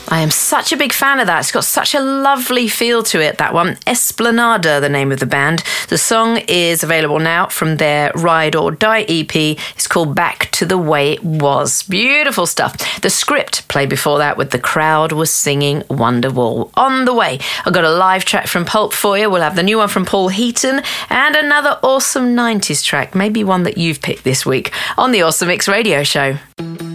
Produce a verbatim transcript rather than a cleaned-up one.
I am such a big fan of that. It's got such a lovely feel to it, that one. Esplanada, the name of the band. The song is available now from their Ride or Die E P. It's called Back to the Way It Was. Beautiful stuff. The Script played before that with The Crowd Was Singing Wonderwall. On the way, I've got a live track from Pulp for you. We'll have the new one from Paul Heaton and another awesome nineties track, maybe one that you've picked this week on the Awesome Mix Radio Show.